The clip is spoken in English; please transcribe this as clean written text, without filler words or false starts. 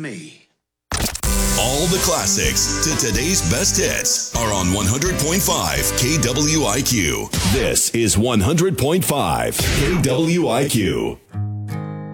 me. All the classics to today's best hits are on 100.5 KWIQ. This is 100.5 KWIQ.